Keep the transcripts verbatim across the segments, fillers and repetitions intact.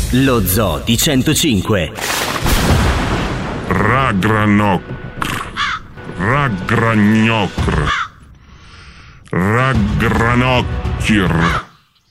Lo Zoo di centocinque. Ragranocr. Ragragnocr. Ragranocchir.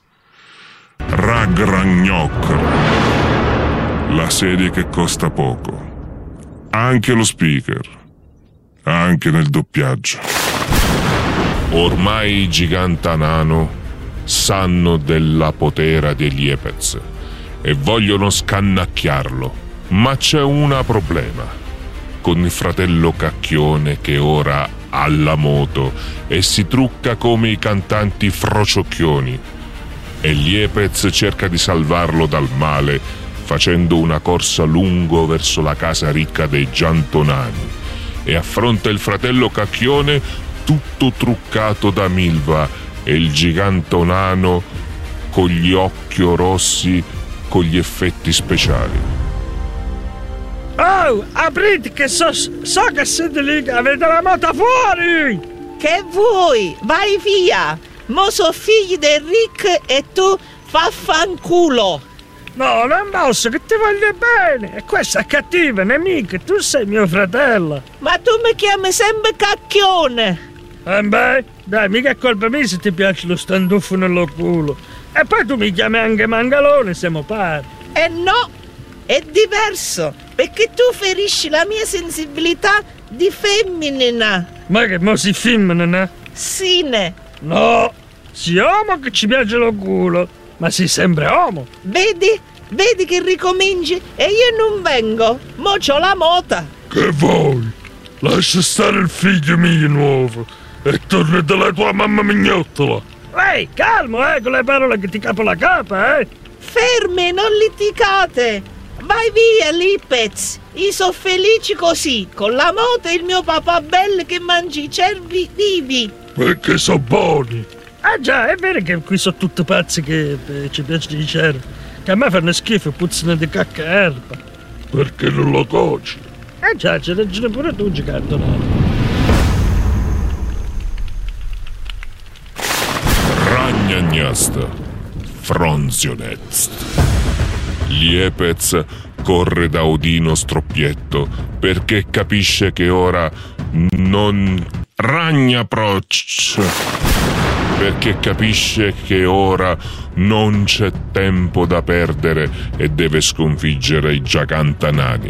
Ragragnocr. La serie che costa poco. Anche lo speaker. Anche nel doppiaggio. Ormai i gigantanano sanno della potera degli Epez e vogliono scannacchiarlo, ma c'è un problema con il fratello Cacchione che ora ha la moto e si trucca come i cantanti frociocchioni, e Liepez cerca di salvarlo dal male facendo una corsa lungo verso la casa ricca dei Giantonani, e affronta il fratello Cacchione tutto truccato da Milva e il gigantonano con gli occhi rossi con gli effetti speciali. Oh, aprite che so, so che siete lì, che avete la moto fuori! Che vuoi? Vai via! Mo so figli del Rick e tu fa fanculo! No, non posso, che ti voglio bene! E questa è cattiva nemica, tu sei mio fratello! Ma tu mi chiami sempre Cacchione! Eh beh, dai, mica è colpa mia se ti piace lo standuffo nello culo! E poi tu mi chiami anche Mangalone, siamo pari! Eh no! È diverso, perché tu ferisci la mia sensibilità di femmina. Ma che mo si femmina? Sì, ne. No, si uomo che ci piace lo culo, ma si sempre uomo. Vedi? Vedi che ricominci e io non vengo. Mo c'ho la mota. Che vuoi? Lascia stare il figlio mio nuovo e torna dalla tua mamma mignottola. Ehi, calmo, eh, con le parole che ti capo la capa, eh. Fermi, non litigate. Vai via, Liepez! Io sono felice così, con la moto e il mio papà bello che mangi i cervi vivi! Perché sono buoni! Ah già, è vero che qui sono tutti pazzi che eh, ci piacciono i cervi, che a me fanno schifo e puzzano di cacca e erba! Perché non lo cuoci? Eh già, c'è ragione pure tu, gigantonato! Ragnagnasta, Fronzionez. Liepez corre da Odino Stroppietto perché capisce che ora non Ragnaproc perché capisce che ora non c'è tempo da perdere e deve sconfiggere i gigantanani.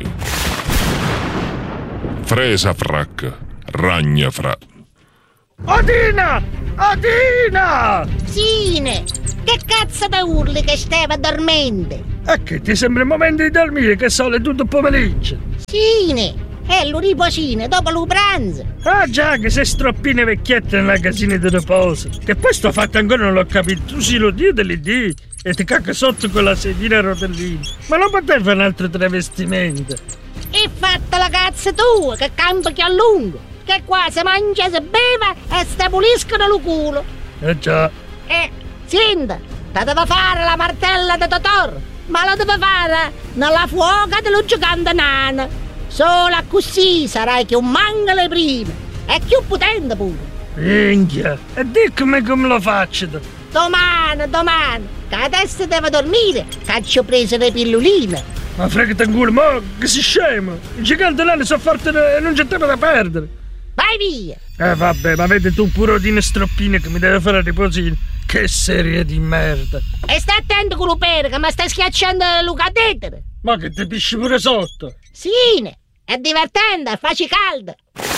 Fresafrac, Ragnafra. Odina! Odina! Sine! Che cazzo da urli che stava dormendo? E che ti sembra il momento di dormire che sale tutto il pomeriggio? Sine! È lo riposino dopo lo pranzo! Ah già, che sei stroppine vecchiette nella casina di riposo. Che poi sto fatto ancora non l'ho capito. Tu si lo dio delle dì e ti cacca sotto quella sedina a rotellina. Ma non potevi fare un altro travestimento? E fatta la cazzo tua che campa che a lungo! Che qua si mangia, si beve e si puliscono lo culo! Eh già! Eh, senta, la deve fare la martella di Totò, ma la deve fare nella fuoca dello gigante nano. Solo così sarai che un mangale prima e più potente pure. Minchia, e di come, come lo faccio? Domani, domani, che adesso deve dormire, che ci ho preso le pilloline. Ma fregate in culo, mo che si scemo! Il gigante nano so forte e non c'è tempo da perdere! Vai via! Eh vabbè, ma vedi tu pure Odino Stroppine che mi deve fare riposino. Che serie di merda! E stai attento con lo pere che mi stai schiacciando lo catetere! Ma che ti pisci pure sotto! Sine! È divertente, facci caldo!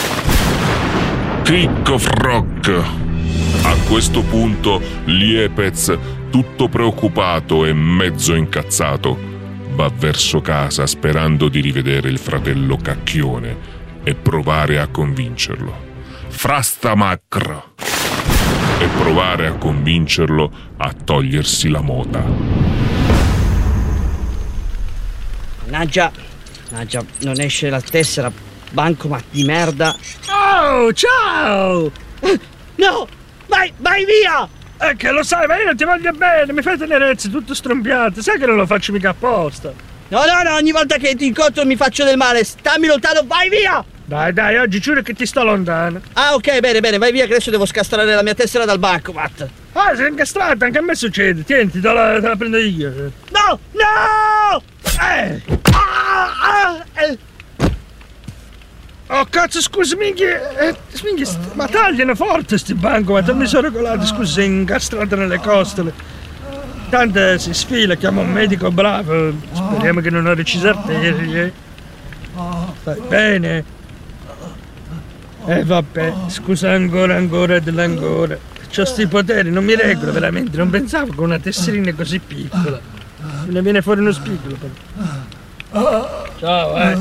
Cricco Froc. A questo punto Liepez, tutto preoccupato e mezzo incazzato, va verso casa sperando di rivedere il fratello Cacchione e provare a convincerlo. Frastamacra! E provare a convincerlo a togliersi la mota. Mannaggia, mannaggia, non esce la tessera, bancomat di merda. Oh, ciao! No, vai, vai via! Eh, che lo sai, ma io non ti voglio bene, mi fai tenerezze tutto strompiate, sai che non lo faccio mica apposta. No, no, no, ogni volta che ti incontro mi faccio del male, stammi lontano, vai via! Dai, dai, oggi giuro che ti sto lontano. Ah, ok, bene, bene, vai via che adesso devo scastrare la mia tessera dal bancomat. Ah, sei incastrata, anche a me succede. Tienti, te la, te la prendo io. No, no! Eh! Ah, ah, eh. Oh, cazzo, scusa, minchia, eh, minchia, st- ma tagliano forte sti bancomat, mi sono regolati, scusa, sei incastrata nelle costole. Tanto si sfila, chiama un medico bravo, speriamo che non ho recise arterie. Stai bene? Eh vabbè, scusa ancora, ancora dell'ancora. C'ho sti poteri, non mi regolo veramente, non pensavo che una tesserina così piccola. Me ne viene fuori uno spigolo. Ciao, eh.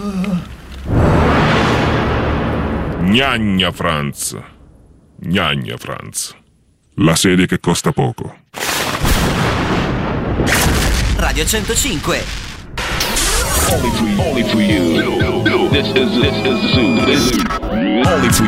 Gnagna Franz. Gnagna Franz. La serie che costa poco. Radio centocinque. Only for you. Only for you. This is this is Zoo. This is only for